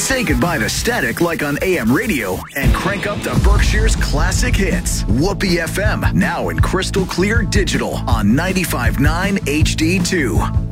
Say goodbye to static like on AM radio and crank up to Berkshire's classic hits. Whoopee FM, now in crystal clear digital on 95.9 HD2.